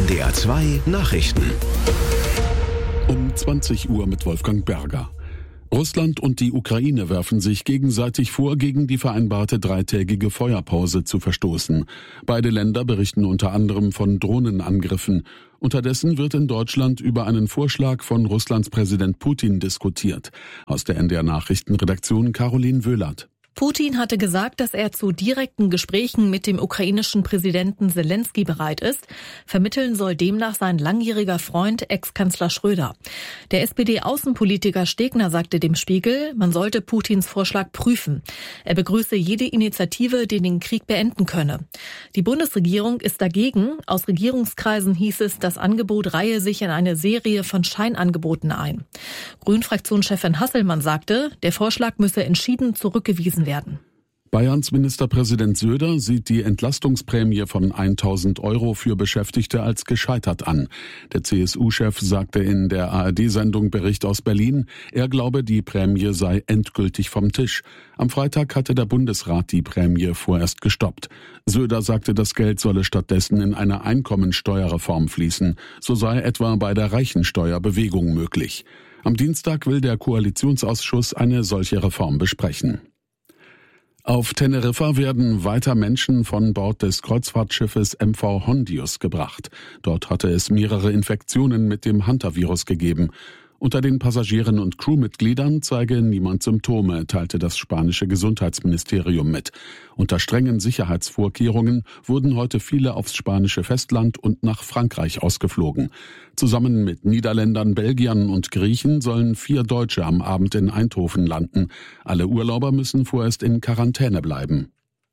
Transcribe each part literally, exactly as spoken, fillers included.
N D R zwei Nachrichten. Um zwanzig Uhr mit Wolfgang Berger. Russland und die Ukraine werfen sich gegenseitig vor, gegen die vereinbarte dreitägige Feuerpause zu verstoßen. Beide Länder berichten unter anderem von Drohnenangriffen. Unterdessen wird in Deutschland über einen Vorschlag von Russlands Präsident Putin diskutiert. Aus der N D R Nachrichtenredaktion Caroline Wöhlert. Putin hatte gesagt, dass er zu direkten Gesprächen mit dem ukrainischen Präsidenten Selenskyj bereit ist. Vermitteln soll demnach sein langjähriger Freund, Ex-Kanzler Schröder. Der S P D-Außenpolitiker Stegner sagte dem Spiegel, man sollte Putins Vorschlag prüfen. Er begrüße jede Initiative, die den Krieg beenden könne. Die Bundesregierung ist dagegen. Aus Regierungskreisen hieß es, das Angebot reihe sich in eine Serie von Scheinangeboten ein. Grünen-Fraktionschefin Hasselmann sagte, der Vorschlag müsse entschieden zurückgewiesen werden. Bayerns Ministerpräsident Söder sieht die Entlastungsprämie von tausend Euro für Beschäftigte als gescheitert an. Der C S U-Chef sagte in der A R D-Sendung Bericht aus Berlin, er glaube, die Prämie sei endgültig vom Tisch. Am Freitag hatte der Bundesrat die Prämie vorerst gestoppt. Söder sagte, das Geld solle stattdessen in eine Einkommensteuerreform fließen. So sei etwa bei der Reichensteuer Bewegung möglich. Am Dienstag will der Koalitionsausschuss eine solche Reform besprechen. Auf Teneriffa werden weiter Menschen von Bord des Kreuzfahrtschiffes M V Hondius gebracht. Dort hatte es mehrere Infektionen mit dem Hantavirus gegeben. Unter den Passagieren und Crewmitgliedern zeige niemand Symptome, teilte das spanische Gesundheitsministerium mit. Unter strengen Sicherheitsvorkehrungen wurden heute viele aufs spanische Festland und nach Frankreich ausgeflogen. Zusammen mit Niederländern, Belgiern und Griechen sollen vier Deutsche am Abend in Eindhoven landen. Alle Urlauber müssen vorerst in Quarantäne bleiben.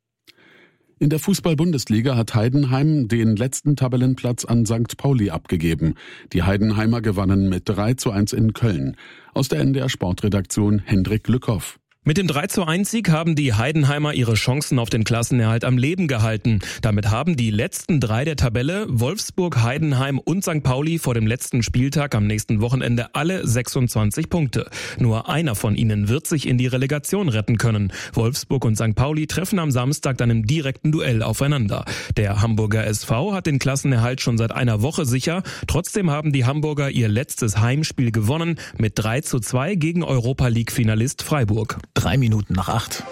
In der Fußball-Bundesliga hat Heidenheim den letzten Tabellenplatz an Sankt Pauli abgegeben. Die Heidenheimer gewannen mit drei zu eins in Köln. Aus der N D R Sportredaktion Hendrik Lückhoff. Mit dem drei zu eins Sieg haben die Heidenheimer ihre Chancen auf den Klassenerhalt am Leben gehalten. Damit haben die letzten drei der Tabelle, Wolfsburg, Heidenheim und Sankt Pauli, vor dem letzten Spieltag am nächsten Wochenende alle sechsundzwanzig Punkte. Nur einer von ihnen wird sich in die Relegation retten können. Wolfsburg und Sankt Pauli treffen am Samstag dann im direkten Duell aufeinander. Der Hamburger S V hat den Klassenerhalt schon seit einer Woche sicher. Trotzdem haben die Hamburger ihr letztes Heimspiel gewonnen mit drei zu zwei gegen Europa-League-Finalist Freiburg. Drei Minuten nach acht.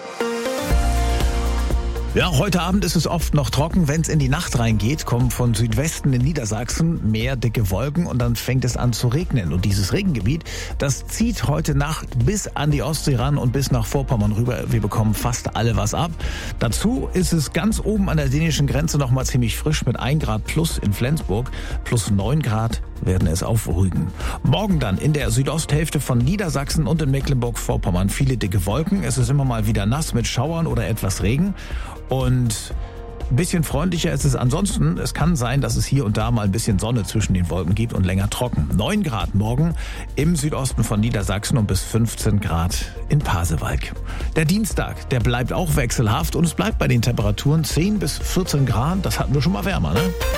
Ja, heute Abend ist es oft noch trocken. Wenn es in die Nacht reingeht, kommen von Südwesten in Niedersachsen mehr dicke Wolken und dann fängt es an zu regnen. Und dieses Regengebiet, das zieht heute Nacht bis an die Ostsee ran und bis nach Vorpommern rüber. Wir bekommen fast alle was ab. Dazu ist es ganz oben an der dänischen Grenze noch mal ziemlich frisch mit ein Grad plus in Flensburg. Plus neun Grad werden es auf Rügen. Morgen dann in der Südosthälfte von Niedersachsen und in Mecklenburg-Vorpommern viele dicke Wolken. Es ist immer mal wieder nass mit Schauern oder etwas Regen. Und ein bisschen freundlicher ist es ansonsten. Es kann sein, dass es hier und da mal ein bisschen Sonne zwischen den Wolken gibt und länger trocken. neun Grad morgen im Südosten von Niedersachsen und bis fünfzehn Grad in Pasewalk. Der Dienstag, der bleibt auch wechselhaft und es bleibt bei den Temperaturen zehn bis vierzehn Grad. Das hatten wir schon mal wärmer, ne?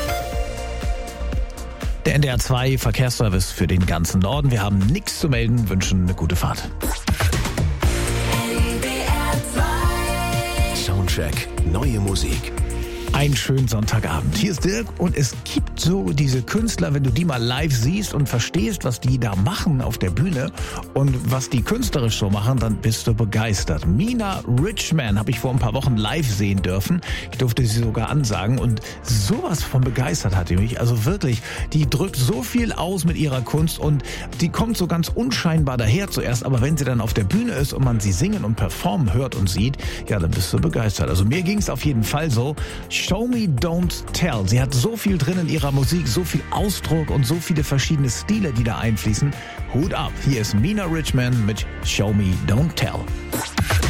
Der N D R zwei Verkehrsservice für den ganzen Norden. Wir haben nichts zu melden, wünschen eine gute Fahrt. Soundcheck, neue Musik. Einen schönen Sonntagabend. Hier ist Dirk und es gibt so diese Künstler, wenn du die mal live siehst und verstehst, was die da machen auf der Bühne und was die künstlerisch so machen, dann bist du begeistert. Mina Richman habe ich vor ein paar Wochen live sehen dürfen. Ich durfte sie sogar ansagen und sowas von begeistert hat die mich. Also wirklich, die drückt so viel aus mit ihrer Kunst und die kommt so ganz unscheinbar daher zuerst, aber wenn sie dann auf der Bühne ist und man sie singen und performen hört und sieht, ja, dann bist du begeistert. Also mir ging es auf jeden Fall so. Show Me Don't Tell. Sie hat so viel drin in ihrer Musik, so viel Ausdruck und so viele verschiedene Stile, die da einfließen. Hut ab. Hier ist Mina Richman mit Show Me Don't Tell.